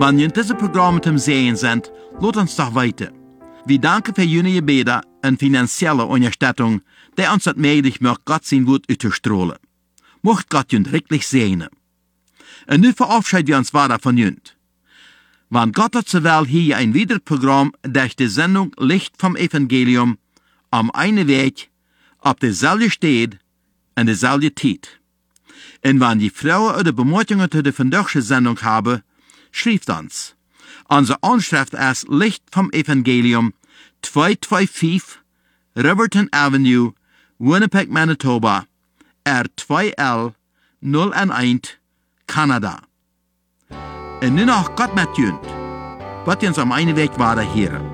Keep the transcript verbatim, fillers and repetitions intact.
Wenn ihr diese Programme zum Sehen sind, lasst uns doch weiter. Wir danken für Ihre Gebete und finanzielle Unterstützung, die uns das möglich macht, Gott sein Wort auszustrahlen. Mocht Gott uns wirklich segnen. Und nun verabschieden wir uns weiter von Ihnen. Wenn Gott hat so will, hier ein weiteres Programm durch die Sendung Licht vom Evangelium am einen Weg, auf derselben Stelle und derselben Zeit. Und wenn die Frauen oder Bemerkungen zu der vandaagse Sendung haben, schreibt uns. Unsere Anschrift ist Licht vom Evangelium, zweihunderfünfundzweißig Riverton Avenue, Winnipeg, Manitoba, R zwei L null eins, Kanada. Und nun noch Gott mit Ihnen. Wird uns am einen Weg weiter hören.